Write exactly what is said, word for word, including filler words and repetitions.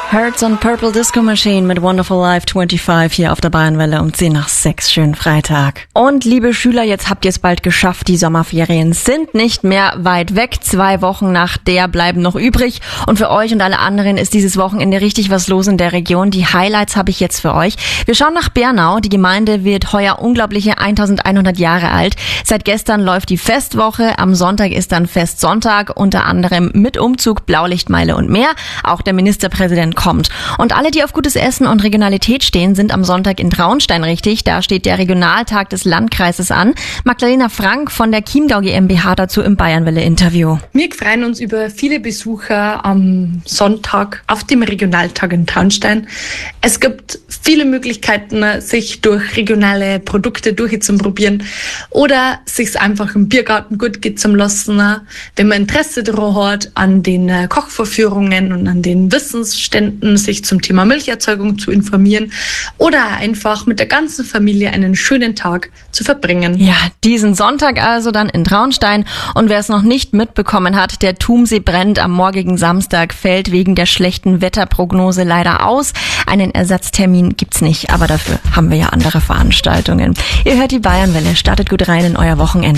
Hearts on Purple Disco Machine mit Wonderful Life fünfundzwanzig hier auf der Bayernwelle um zehn nach sechs. Schönen Freitag. Und liebe Schüler, jetzt habt ihr es bald geschafft. Die Sommerferien sind nicht mehr weit weg. Zwei Wochen nach der bleiben noch übrig. Und für euch und alle anderen ist dieses Wochenende richtig was los in der Region. Die Highlights habe ich jetzt für euch. Wir schauen nach Bernau. Die Gemeinde wird heuer unglaubliche eintausendeinhundert Jahre alt. Seit gestern läuft die Festwoche. Am Sonntag ist dann Festsonntag, unter anderem mit Umzug, Blaulichtmeile und mehr. Auch der Ministerpräsident kommt. Und alle, die auf gutes Essen und Regionalität stehen, sind am Sonntag in Traunstein richtig. Da steht der Regionaltag des Landkreises an. Magdalena Frank von der Chiemgau GmbH dazu im Bayernwelle-Interview. Wir freuen uns über viele Besucher am Sonntag auf dem Regionaltag in Traunstein. Es gibt viele Möglichkeiten, sich durch regionale Produkte durchzuprobieren oder sich einfach im Biergarten gut gehen zu lassen, wenn man Interesse daran hat, an den Kochvorführungen und an den Wissensständen sich zum Thema Milcherzeugung zu informieren oder einfach mit der ganzen Familie einen schönen Tag zu verbringen. Ja, diesen Sonntag also dann in Traunstein. Und wer es noch nicht mitbekommen hat, der Thumsee brennt am morgigen Samstag, fällt wegen der schlechten Wetterprognose leider aus. Einen Ersatztermin gibt's nicht, aber dafür haben wir ja andere Veranstaltungen. Ihr hört die Bayernwelle, startet gut rein in euer Wochenende.